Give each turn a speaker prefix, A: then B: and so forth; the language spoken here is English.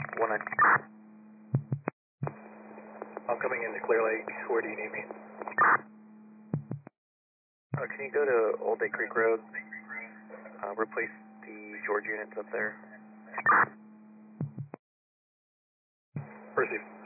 A: 19.
B: I'm coming into Clear Lake. Where do you need me?
A: Can you go to Old Day Creek Road? Replace the George units up there.
B: Receive.